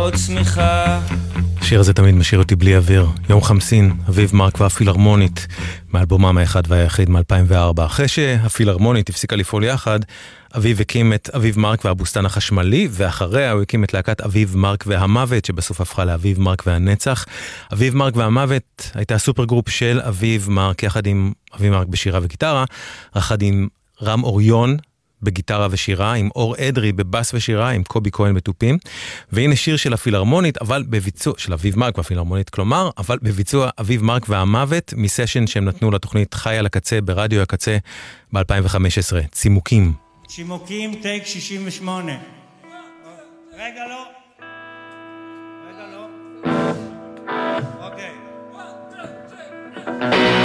עוד צמיחה. השיר הזה תמיד משאיר אותי בלי אוויר. יום חמסין, אביב מרק והפילהרמונית, מאלבומם האחד והיחיד מ-2004. אחרי שהפילהרמונית הפסיקה לפעול יחד, אביב הקים את אביב מרק והבוסתן החשמלי, ואחריה הוא הקים את להקת אביב מרק והמוות, שבסוף הפכה לאביב מרק והנצח. אביב מרק והמוות הייתה סופר גרופ של אביב מרק, יחד עם אביב מרק בשירה וגיטרה, יחד עם רם אוריון בגיטרה ושירה, עם אור אדרי בבאס ושירה, עם קובי כהן בתופים. והנה שיר של הפילהרמונית, אבל בביצוע, של אביב מרק והפילהרמונית כלומר, אבל בביצוע אביב מרק והמוות, מסשן שהם נתנו לתוכנית חי על הקצה, ברדיו הקצה, ב-2015. צימוקים. שימוקים, טייק 68. רגע לא. אוקיי.